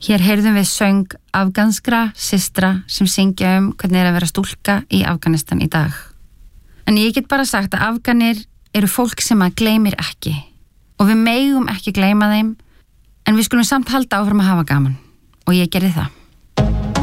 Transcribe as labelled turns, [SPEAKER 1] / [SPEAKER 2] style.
[SPEAKER 1] Hér heyrðum við söng afganskra systra sem syngja hvernig að vera stúlka í Afganistan í dag. En ég get bara sagt að Afganir eru fólk sem að gleymir ekki og við megum ekki gleyma þeim en við skulum samt halda áfram að hafa gaman og ég gerði það.